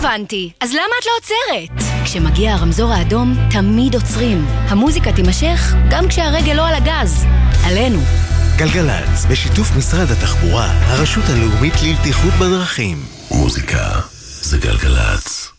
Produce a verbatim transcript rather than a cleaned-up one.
הבנתי. אז למה את לא עוצרת? כשמגיע הרמזור האדום, תמיד עוצרים. המוזיקה תימשך גם כשהרגל לא על הגז. עלינו. גלגלץ, בשיתוף משרד התחבורה, הרשות הלאומית לבטיחות בדרכים. מוזיקה זה גלגלץ.